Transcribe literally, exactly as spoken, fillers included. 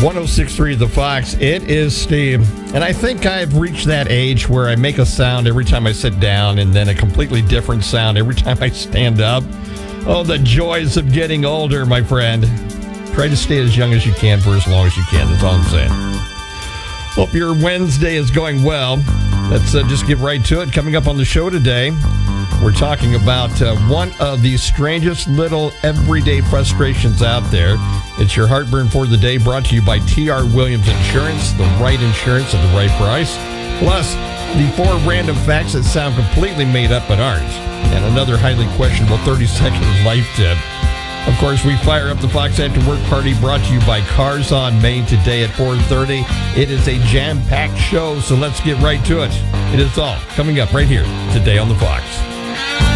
one oh six point three The Fox. It is Steve. And I think I've reached that age where I make a sound every time I sit down and then a completely different sound every time I stand up. Oh, the joys of getting older, my friend. Try to stay as young as you can for as long as you can. That's all I'm saying. Hope your Wednesday is going well. Let's uh, just get right to it. Coming up on the show today, we're talking about uh, one of the strangest little everyday frustrations out there. It's your heartburn for the day, brought to you by T R. Williams Insurance, the right insurance at the right price. Plus, the four random facts that sound completely made up but aren't. And another highly questionable thirty-second life tip. Of course, we fire up the Fox After Work Party, brought to you by Cars on Main today at four thirty. It is a jam-packed show, so let's get right to it. It is all coming up right here today on the Fox.